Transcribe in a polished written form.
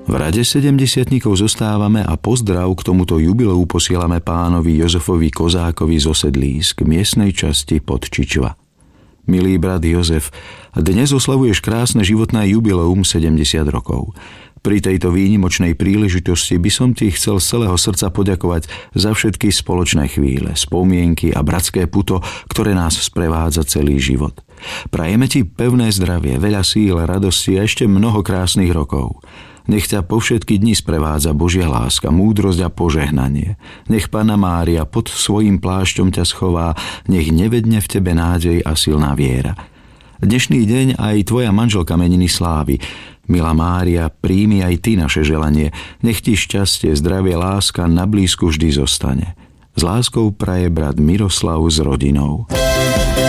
V rade 70-tníkov zostávame a pozdrav k tomuto jubileu posielame pánovi Jozefovi Kozákovi z Osedlísk, miestnej časti Podčičva. Milý brat Jozef, dnes oslavuješ krásne životné jubileum 70 rokov. Pri tejto výnimočnej príležitosti by som ti chcel z celého srdca poďakovať za všetky spoločné chvíle, spomienky a bratské puto, ktoré nás sprevádza celý život. Prajeme ti pevné zdravie, veľa síl, radosti a ešte mnoho krásnych rokov. Nech ťa po všetky dni sprevádza Božia láska, múdrosť a požehnanie. Nech Panna Mária pod svojím plášťom ťa schová, nech nevedne v tebe nádej a silná viera. Dnešný deň aj tvoja manželka meniny slávi. Milá Mária, príjmi aj ty naše želanie. Nech ti šťastie, zdravie, láska na blízku vždy zostane. S láskou praje brat Miroslav s rodinou.